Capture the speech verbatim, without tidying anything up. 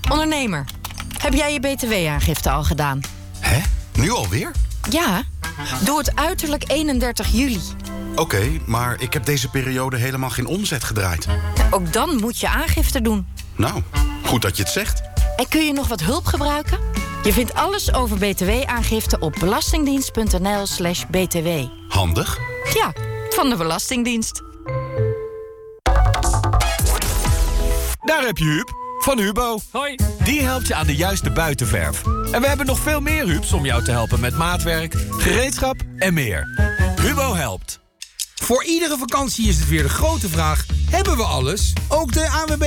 Ondernemer, heb jij je B T W-aangifte al gedaan? Hè? Nu alweer? Ja, doe het uiterlijk eenendertig juli. Oké, okay, maar ik heb deze periode helemaal geen omzet gedraaid. Ook dan moet je aangifte doen. Nou, goed dat je het zegt. En kun je nog wat hulp gebruiken? Je vindt alles over B T W-aangifte op belastingdienst.nl slash btw. Handig. Ja, van de Belastingdienst. Daar heb je Huub, van Hubo. Hoi. Die helpt je aan de juiste buitenverf. En we hebben nog veel meer Hubs om jou te helpen met maatwerk, gereedschap en meer. Hubo helpt. Voor iedere vakantie is het weer de grote vraag: hebben we alles? Ook de A N W B